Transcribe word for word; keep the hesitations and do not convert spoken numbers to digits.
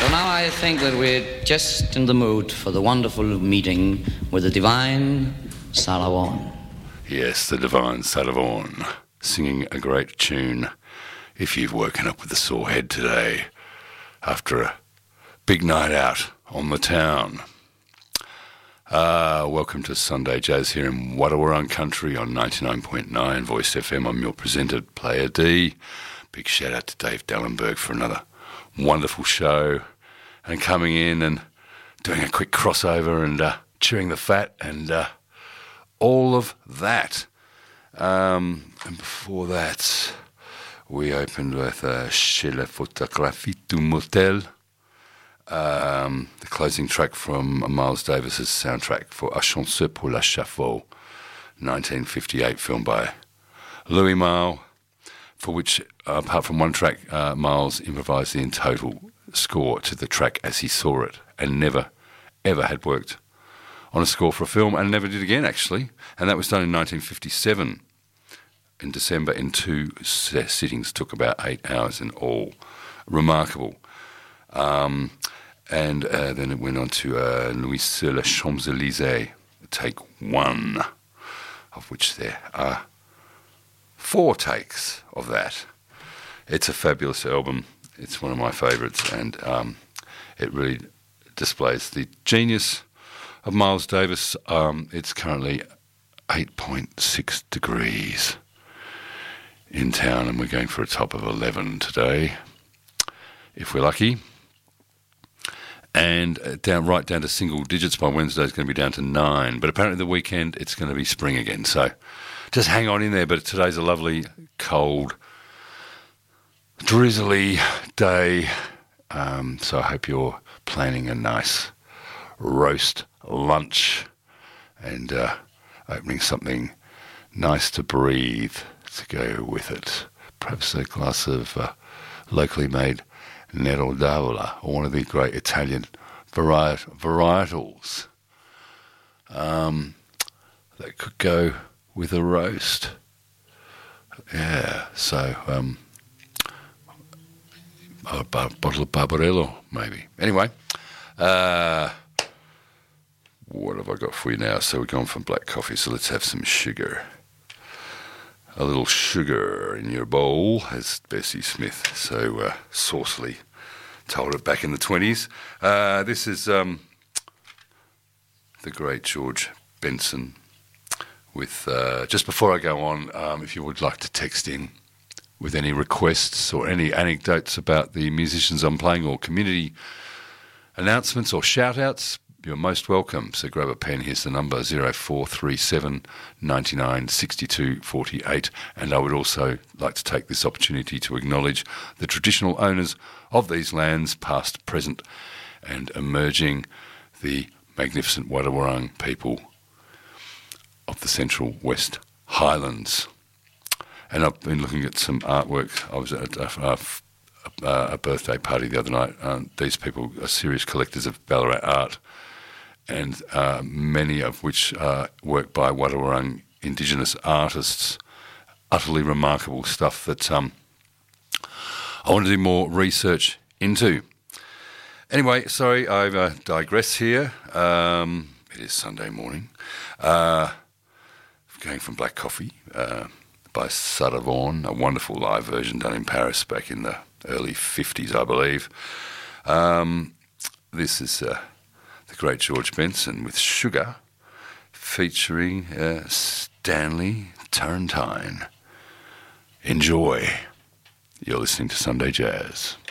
So now I think that we're just in the mood for the wonderful meeting with the divine Sarah Vaughan. Yes, the divine Sarah Vaughan, singing a great tune. If you've woken up with a sore head today after a big night out on the town. Uh, welcome to Sunday Jazz here in Wadawurrung Country on ninety-nine point nine Voice F M. I'm your presenter, Player D. Big shout out to Dave Dallenberg for another wonderful show and coming in and doing a quick crossover and uh, chewing the fat and uh, all of that. Um, and before that, we opened with uh, Chez la Photographie du Motel, um, the closing track from Miles Davis's soundtrack for A Chanson pour la Chaffaut, nineteen fifty-eight film by Louis Malle, for which, uh, apart from one track, uh, Miles improvised the in total score to the track as he saw it, and never, ever had worked on a score for a film, and never did again, actually. And that was done in nineteen fifty-seven, in December, in two sittings. Took about eight hours in all. Remarkable. Um, and uh, then it went on to uh, Nuit sur les Champs-Élysées, take one, of which there are four takes of that. It's a fabulous album. It's one of my favourites, and um, it really displays the genius of Miles Davis. Um, it's currently eight point six degrees in town, and we're going for a top of eleven today, if we're lucky. And down right down to single digits by Wednesday, it's going to be down to nine. But apparently the weekend, it's going to be spring again. So just hang on in there. But today's a lovely, cold, drizzly day. Um, so I hope you're planning a nice roast lunch and uh, opening something nice to breathe to go with it. Perhaps a glass of uh, locally made Nero d'Avola, or one of the great Italian vari- varietals um, that could go with a roast. Yeah, so um, a b- bottle of Barbarello, maybe. Anyway, uh, what have I got for you now? So we're going from black coffee, so let's have some sugar. A little sugar in your bowl, as Bessie Smith so uh, saucily told it back in the twenties. Uh, this is um, the great George Benson. With uh, just before I go on, um, if you would like to text in with any requests or any anecdotes about the musicians I'm playing, or community announcements or shout-outs, you're most welcome. So grab a pen. Here's the number, zero four three seven, nine nine, six two four eight. And I would also like to take this opportunity to acknowledge the traditional owners of these lands, past, present, and emerging, the magnificent Wadawurrung people of the Central West Highlands. And I've been looking at some artwork. I was at a, a, a birthday party the other night. Um, these people are serious collectors of Ballarat art, and uh, many of which are work by Wadawurrung Indigenous artists. Utterly remarkable stuff that um, I want to do more research into. Anyway, sorry, I've uh, digressed here. Um, it is Sunday morning. Uh, going from Black Coffee uh, by Sarah Vaughan, a wonderful live version done in Paris back in the early fifties, I believe. Um, this is uh, the great George Benson with Sugar, featuring uh, Stanley Turrentine. Enjoy. You're listening to Sunday Jazz.